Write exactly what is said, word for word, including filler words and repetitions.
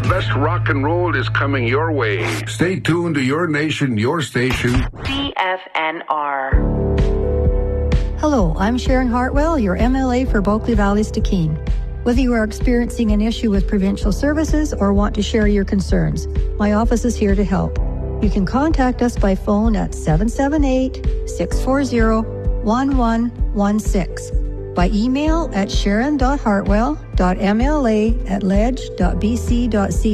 best rock and roll is coming your way. Stay tuned to your nation, your station. C F N R. Hello, I'm Sharon Hartwell, your M L A for Bulkley Valley-Stikine. Whether you are experiencing an issue with provincial services or want to share your concerns, my office is here to help. You can contact us by phone at seven seven eight, six four zero, one one one six, by email at sharon dot hartwell dot m l a at ledge dot b c dot c a.